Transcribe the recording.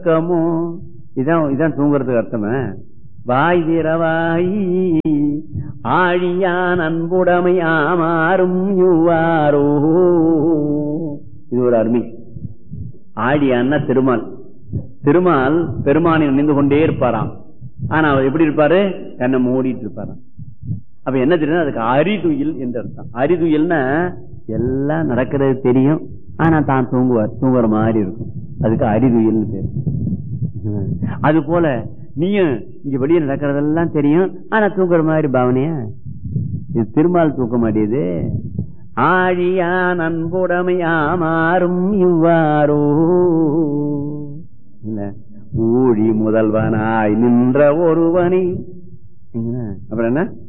கமோ இதான் தூங்குறதுக்கு அர்த்தமே. வாய் திறவாய் ஆழியான் அன்புடைமை ஆமாறும் யுவாரோ. இது ஒரு அருமை. ஆழியான்னா திருமால். திருமால் பெருமானை நின்று கொண்டே இருப்பாராம். ஆனா அவர் எப்படி இருப்பாரு? கண்ணை மூடிட்டு இருப்பாராம். அப்ப என்ன தெரியும்? அதுக்கு அரிதுயில் என்று அர்த்தம். அரிதுயில்னா எல்லாம் நடக்கிறது தெரியும், ஆனா தான் தூங்குற மாதிரி இருக்கும். அதுக்கு அரிதுயில் பேரு. அது போல நீயும் இங்க வெளியே நடக்கிறதெல்லாம் தெரியும், ஆனா தூங்குற மாதிரி பாவனையா? இது திருமால் தூக்க மாட்டேது. ஆழியான் அன்புடைமை ஆமாறும் இவ்வாறோ. இல்ல ஊழி முதல்வனாய் நின்ற ஒருவனை. அப்புறம் என்ன?